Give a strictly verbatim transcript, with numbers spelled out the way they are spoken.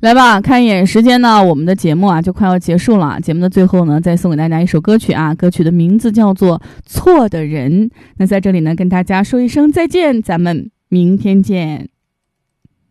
来吧，看一眼时间呢，我们的节目啊就快要结束了。节目的最后呢，再送给大家一首歌曲啊，歌曲的名字叫做《错的人》。那在这里呢，跟大家说一声再见，咱们明天见。